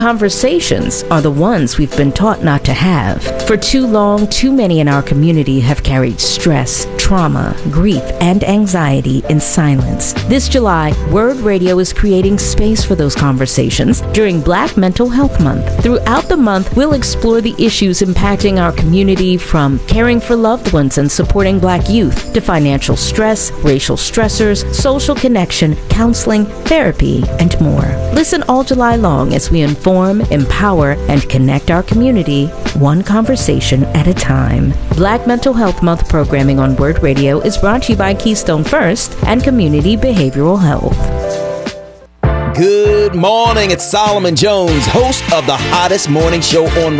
Conversations are the ones we've been taught not to have. For too long, too many in our community have carried stress, trauma, grief, and anxiety in silence. This July, Word Radio is creating space for those conversations during Black Mental Health Month. Throughout the month, we'll explore the issues impacting our community, from caring for loved ones and supporting Black youth to financial stress, racial stressors, social connection, counseling, therapy, and more. Listen all July long as we inform, empower, and connect our community, one conversation at a time. Black Mental Health Month programming on Word Radio is brought to you by Keystone First and Community Behavioral Health. Good morning. It's Solomon Jones, host of the hottest morning show on